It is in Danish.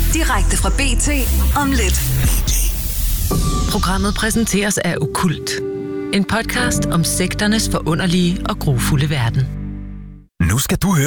Direkte fra BT om lidt. Programmet præsenteres af Okkult. En podcast om sekternes forunderlige og grufulde verden. Nu skal du høre